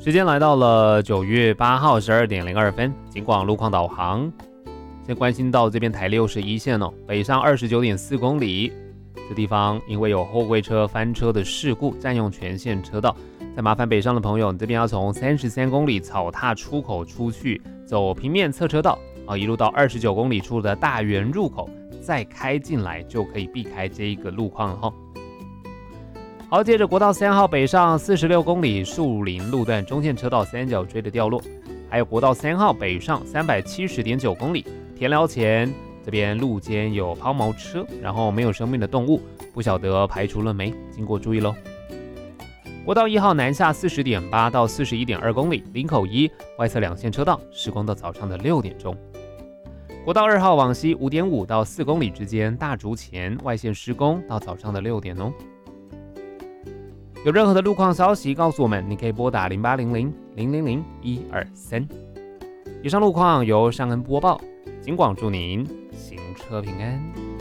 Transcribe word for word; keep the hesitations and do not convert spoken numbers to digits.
时间来到了九月八号十二点零二分，警广路况导航。先关心到这边台六十一线哦，北上二十九点四公里，这地方因为有货柜车翻车的事故，占用全线车道。再麻烦北上的朋友，你这边要从三十三公里草踏出口出去，走平面侧车道啊，一路到二十九公里处的大园入口，再开进来就可以避开这一个路况了哈。好，接着国道三号北上四十六公里树林路段中线车道三角锥的掉落，还有国道三号北上三百七十点九公里田寮前这边路肩有抛锚车，然后没有生命的动物，不晓得排除了没，经过注意咯。国道一号南下四十点八到四十一点二公里林口一外侧两线车道施工到早上的六点钟。国道二号往西五点五到四公里之间大竹前外线施工到早上的六点哦。有任何的路况消息告诉我们，你可以拨打零八零零零零零一二三。以上路况由尚恩播报，警广祝您行车平安。